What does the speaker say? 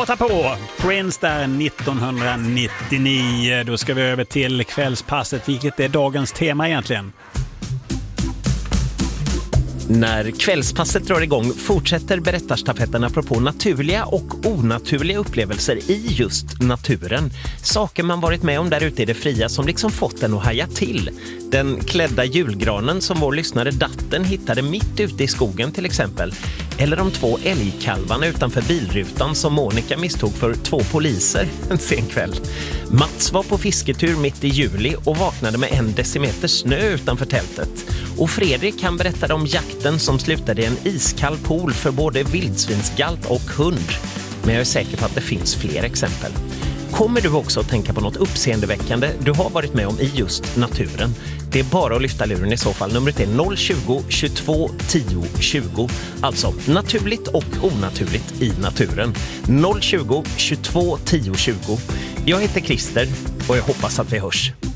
Starta på! Prince där 1999. Då ska vi över till kvällspasset, vilket är dagens tema egentligen. När kvällspasset drar igång fortsätter berättarstafetten apropå naturliga och onaturliga upplevelser i just naturen. Saker man varit med om där ute i det fria som liksom fått en att haja till. Den klädda julgranen som vår lyssnare Datten hittade mitt ute i skogen till exempel. Eller de 2 älgkalvarna utanför bilrutan som Monica misstog för 2 poliser en sen kväll. Mats var på fisketur mitt i juli och vaknade med 1 decimeter snö utanför tältet. Och Fredrik kan berätta om jakten som slutade i en iskall pool för både vildsvinsgalt och hund. Men jag är säker på att det finns fler exempel. Kommer du också att tänka på något uppseendeväckande du har varit med om i just naturen? Det är bara att lyfta luren i så fall. Numret är 020 22 10 20. Alltså naturligt och onaturligt i naturen. 020 22 10 20. Jag heter Christer och jag hoppas att vi hörs.